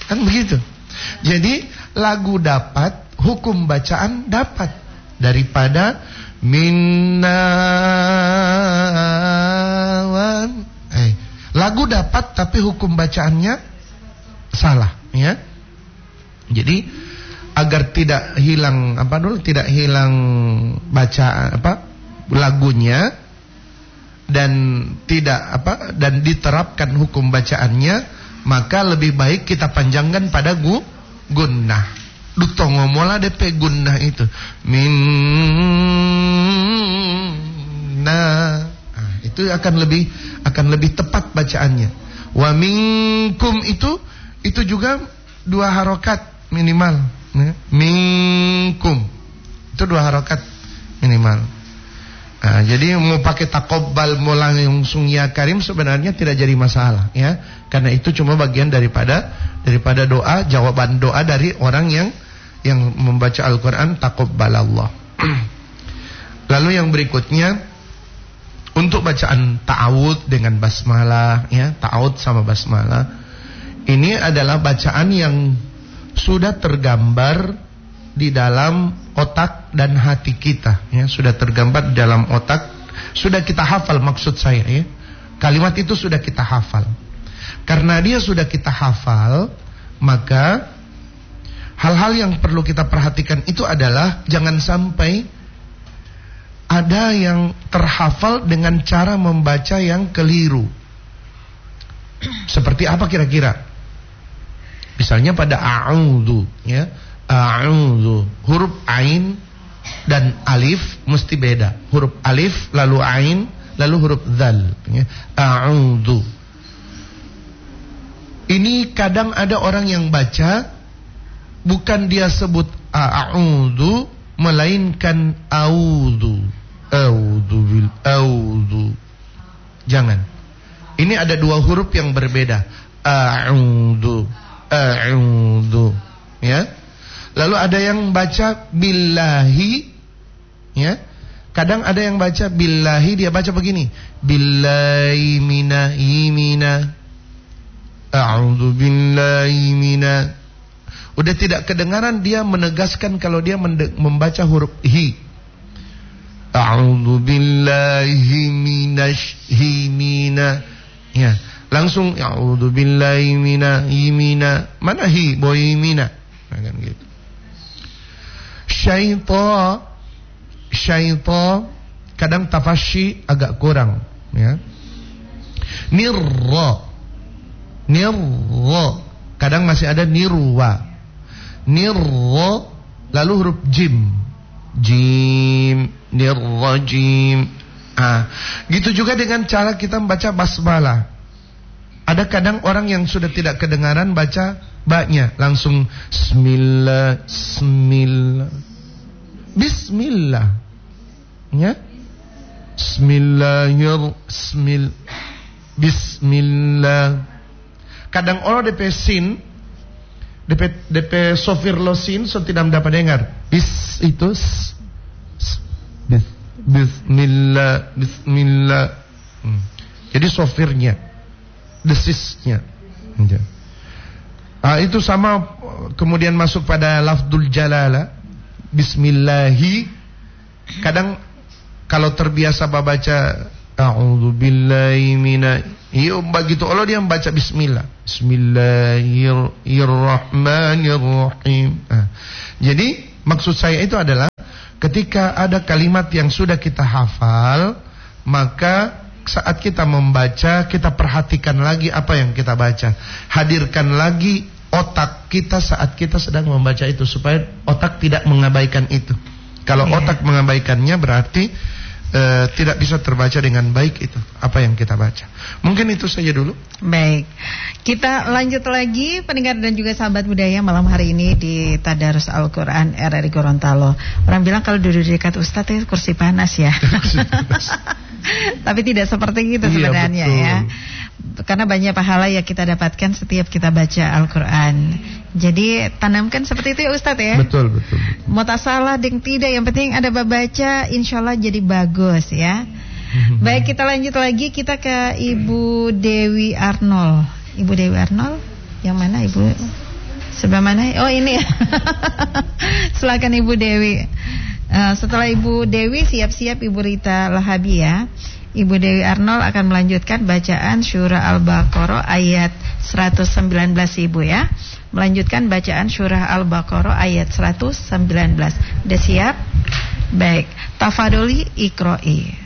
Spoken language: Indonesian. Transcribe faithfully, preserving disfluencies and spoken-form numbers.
Kan begitu. Jadi lagu dapat, hukum bacaan dapat. Daripada minnawan. Eh, lagu dapat tapi hukum bacaannya salah, ya. Jadi agar tidak hilang apa dulu, tidak hilang baca apa lagunya dan tidak apa dan diterapkan hukum bacaannya, maka lebih baik kita panjangkan pada gu, gunnah. Dukto ngomola D P gunnah itu. Minna. Nah, itu akan lebih akan lebih tepat bacaannya. Wa minkum itu itu juga dua harokat minimal, ya. Minkum itu dua harokat minimal. Nah, jadi mau pakai takobbal mau langsung ya karim sebenarnya tidak jadi masalah, ya, karena itu cuma bagian daripada daripada doa, jawaban doa dari orang yang yang membaca Al-Quran takobbalallah. Lalu yang berikutnya untuk bacaan ta'awud dengan basmalah, ya, ta'awud sama basmalah. Ini adalah bacaan yang sudah tergambar di dalam otak dan hati kita, ya, sudah tergambar di dalam otak, sudah kita hafal maksud saya, ya. Kalimat itu sudah kita hafal. Karena dia sudah kita hafal, maka hal-hal yang perlu kita perhatikan itu adalah jangan sampai ada yang terhafal dengan cara membaca yang keliru. Seperti apa kira-kira? Misalnya pada a'udzu, ya. A'udzu, huruf ain dan alif mesti beda. Huruf alif lalu ain lalu huruf dzal, ya. A'udzu. Ini kadang ada orang yang baca bukan dia sebut a'udzu melainkan a'udzu. A'udzu bil a'udzu. Jangan. Ini ada dua huruf yang berbeda. A'udzu, a'udzu, ya. Lalu ada yang baca billahi, ya. Kadang ada yang baca billahi, dia baca begini. Billahi mina imina. A'udzu billahi mina. Udah tidak kedengaran dia menegaskan kalau dia membaca huruf hi. A'udzu billahi minasy mina. Ya, langsung a'udzu billahi mina imina. Mana hi boy mina? Nah, kan gitu. Syaitan, syaitan kadang tafasyi agak kurang, ya. Nirra, nirra kadang masih ada nirwa. Nirra lalu huruf jim, jim, nirrajim. Ah, gitu juga dengan cara kita membaca basmalah. Ada kadang orang yang sudah tidak kedengaran baca ba-nya langsung bismillah, bismillah, bismillah, ya, bismillahirrahmanirrahim, bismillah. Kadang orang D P sin, D P D P sofir losin, so tidak dapat dengar. Bis itu s, s, bis, bismillah, bismillah. Hmm. Jadi sofirnya, desisnya. Ya. Ah, itu sama kemudian masuk pada lafdzul jalalah, bismillahi. Kadang kalau terbiasa baca a'udzu billahi mina, iya begitu Allah dia membaca bismillah. Bismillahirrahmanirrahim. Ah. Jadi maksud saya itu adalah ketika ada kalimat yang sudah kita hafal, maka saat kita membaca kita perhatikan lagi apa yang kita baca. Hadirkan lagi otak kita saat kita sedang membaca itu supaya otak tidak mengabaikan itu. Kalau yeah. otak mengabaikannya berarti uh, tidak bisa terbaca dengan baik itu apa yang kita baca. Mungkin itu saja dulu. Baik. Kita lanjut lagi pendengar dan juga sahabat budaya malam hari ini di Tadarus Al-Qur'an R R I Gorontalo. Orang bilang kalau duduk di dekat Ustadz itu kursi panas ya. Kursi panas. Tapi tidak seperti itu sebenarnya, iya, ya. Karena banyak pahala yang kita dapatkan setiap kita baca Al-Quran. Jadi tanamkan seperti itu ya Ustadz ya. Betul, betul, betul. Mau tak salah deng tidak, yang penting ada baca, insya Allah jadi bagus ya. Baik, kita lanjut lagi. Kita ke Ibu Dewi Arnold. Ibu Dewi Arnold, yang mana Ibu? Sebelah mana? Oh ini. Silakan Ibu Dewi. Uh, setelah Ibu Dewi siap-siap Ibu Rita Lahabi ya. Ibu Dewi Arnold akan melanjutkan bacaan Surah Al-Baqarah ayat seratus sembilan belas Ibu ya. Melanjutkan bacaan Surah Al-Baqarah ayat seratus sembilan belas. Udah siap? Baik. Tafadholi Iqra'i.